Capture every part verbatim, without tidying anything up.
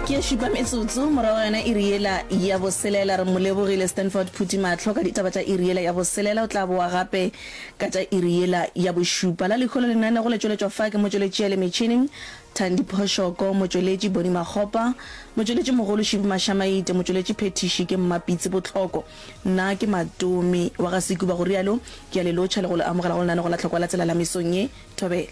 ke a šupa metsotso morago yona e riela ya boselela re molebogile Stanford Phuti Mahlo ka ditaba tša e riela ya boselela o tla boa gape ka tša e riela ya bošupa la lekgolo lenane go letšweletšwa fa ke motšweletši ya le metšhineng Thandi Phoshoko motšweletši Boni Makgopa motšweletši mogolo Shibu Mashamaite motšweletši Phetiši ke Mmapitsi Botlhoko nna ke Matomi wa ga Sekuba go rialo ke a le lotšha le go le amogela go lenane go la tlhokwa la tsela la mesong ye thobela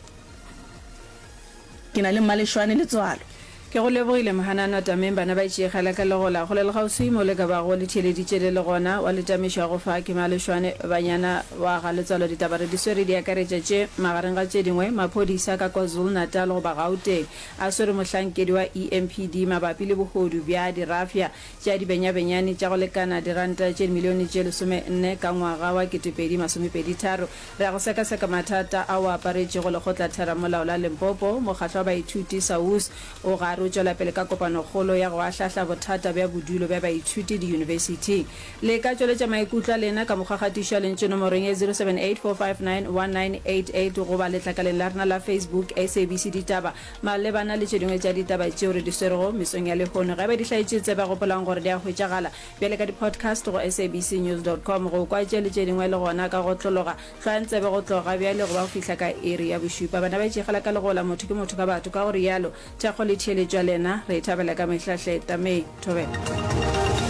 ke na le Mmaleshwane le Tswalo ke go lebogile mohanana tameng bana ba itšegela ka legola go le le gausi mo le ka ba go le theleditše le le gona wa le tamišwa go fa ke Mmaleshwane banyana wa ga Letswalo ditaba re di swere di akaretša tše magareng ga tše dingwe maphodisa ka KwaZulu Natal go ba Gauteng a swere mohlankedi wa E M P D mabapi le bogodu bja dirafia tša dibenyabenyane tša go lekana diranta tše milione tše lesome nne ka ngwaga wa ketepedi masomepedi tharo re ya go sekaseka mathata a o aparetše go lekgotla theramolao la Limpopo mokgahlwa wa baithuti SAUS o ga o tšwela pele ka kopano kgolo ya go ahlahla bothata bja bodulo bja baithuti di-university le ka tšweletša maikutlo lena ka mokgakgatišwa lentše nomorong ye zero seven eight four five nine one nine eight eight goba letlakaleng la rena la Facebook S A B C ditaba malebana le tše dingwe tša ditaba tšeo re di swerego mesong ya lehono ge ba di hlaetšetse ba gopolang gore di a hwetšagala bjale ka di-podcast go S A B C news dot com go kwa tše le tše dingwe le gona ka go tlologa hlwantsebe go tloga bjale go ba go fihla ka eri ya bošupa bana ba itšegela ka legola motho ke motho ka batho ka gore yalo thekgo le tšheletšwa lena re ithabela ka mehlahle tameng thobela